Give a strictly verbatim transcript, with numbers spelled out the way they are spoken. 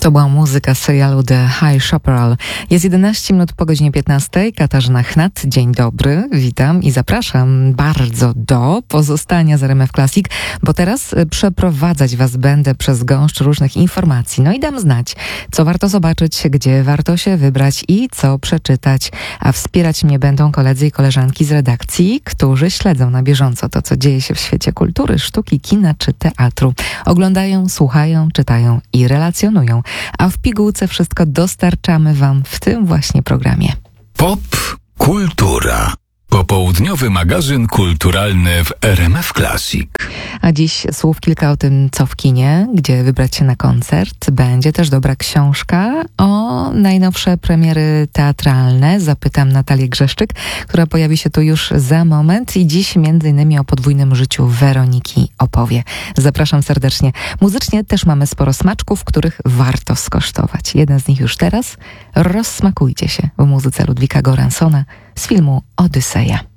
To była muzyka z serialu The High Chaparral. Jest jedenaście minut po godzinie piętnastej. Katarzyna Chnat, dzień dobry, witam i zapraszam bardzo do pozostania z R M F Classic, bo teraz przeprowadzać Was będę przez gąszcz różnych informacji. No i dam znać, co warto zobaczyć, gdzie warto się wybrać i co przeczytać. A wspierać mnie będą koledzy i koleżanki z redakcji, którzy śledzą na bieżąco to, co dzieje się w świecie kultury, sztuki, kina czy teatru. Oglądają, słuchają, czytają i relacjonują. A w pigułce wszystko dostarczamy Wam w tym właśnie programie. Pop Kultura. Popołudniowy magazyn kulturalny w R M F Classic. A dziś słów kilka o tym, co w kinie, gdzie wybrać się na koncert. Będzie też dobra książka o najnowsze premiery teatralne. Zapytam Natalię Grzeszczyk, która pojawi się tu już za moment i dziś między innymi o podwójnym życiu Weroniki opowie. Zapraszam serdecznie. Muzycznie też mamy sporo smaczków, których warto skosztować. Jeden z nich już teraz. Rozsmakujcie się w muzyce Ludwika Göranssona z filmu Odyseja.